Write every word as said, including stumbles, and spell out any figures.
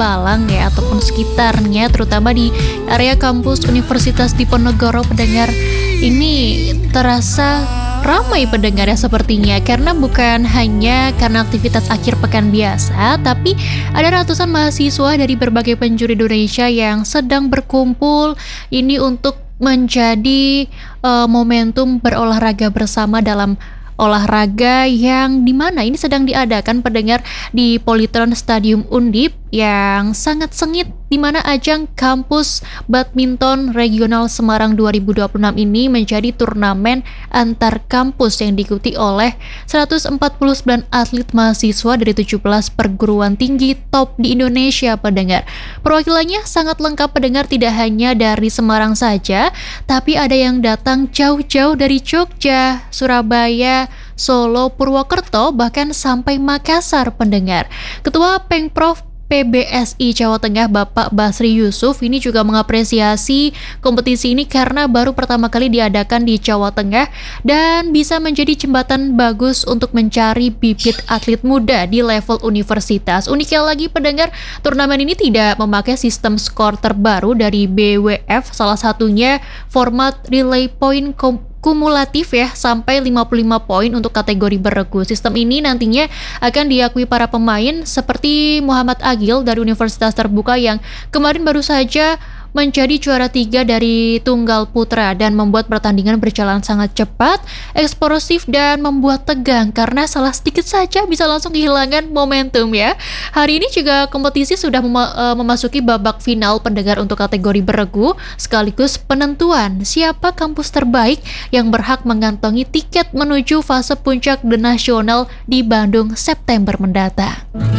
Hambalang ya ataupun sekitarnya, terutama di area kampus Universitas Diponegoro pendengar, ini terasa ramai pendengar ya sepertinya, karena bukan hanya karena aktivitas akhir pekan biasa, tapi ada ratusan mahasiswa dari berbagai penjuru Indonesia yang sedang berkumpul ini untuk menjadi uh, momentum berolahraga bersama dalam olahraga yang dimana ini sedang diadakan pendengar di Polytron Stadium Undip yang sangat sengit, di mana ajang kampus badminton regional Semarang dua ribu dua puluh enam ini menjadi turnamen antar kampus yang diikuti oleh seratus empat puluh sembilan atlet mahasiswa dari tujuh belas perguruan tinggi top di Indonesia pendengar. Perwakilannya sangat lengkap pendengar, tidak hanya dari Semarang saja, tapi ada yang datang jauh-jauh dari Jogja, Surabaya, Solo, Purwokerto, bahkan sampai Makassar pendengar. Ketua Pengprov P B S I Jawa Tengah Bapak Basri Yusuf ini juga mengapresiasi kompetisi ini karena baru pertama kali diadakan di Jawa Tengah dan bisa menjadi jembatan bagus untuk mencari bibit atlet muda di level universitas. Uniknya lagi pendengar, turnamen ini tidak memakai sistem skor terbaru dari B W F, salah satunya format relay point kom- kumulatif ya, sampai lima puluh lima poin untuk kategori beregu. Sistem ini nantinya akan diakui para pemain seperti Muhammad Agil dari Universitas Terbuka yang kemarin baru saja menjadi juara tiga dari tunggal putra dan membuat pertandingan berjalan sangat cepat, eksplosif dan membuat tegang karena salah sedikit saja bisa langsung kehilangan momentum ya. Hari ini juga kompetisi sudah mem- uh, memasuki babak final pendengar untuk kategori beregu sekaligus penentuan siapa kampus terbaik yang berhak mengantongi tiket menuju fase puncak The National di Bandung September mendatang.